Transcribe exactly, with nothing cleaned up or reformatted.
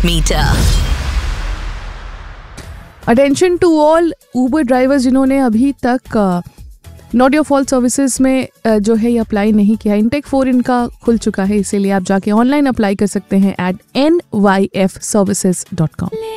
meter. Attention to all Uber drivers जिन्होंने अभी तक नॉट योर फॉल्ट सर्विसेज में uh, जो है ये अप्लाई नहीं किया, इनटेक फोर इनका खुल चुका है, इसीलिए आप जाके ऑनलाइन अप्लाई कर सकते हैं eight N Y F services dot com.